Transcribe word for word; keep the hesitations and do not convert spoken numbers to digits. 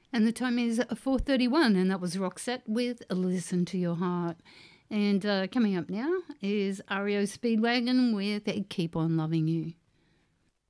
And the time is four thirty-one, and that was Roxette with Listen to Your Heart. And uh, coming up now is R E O Speedwagon with Keep On Loving You.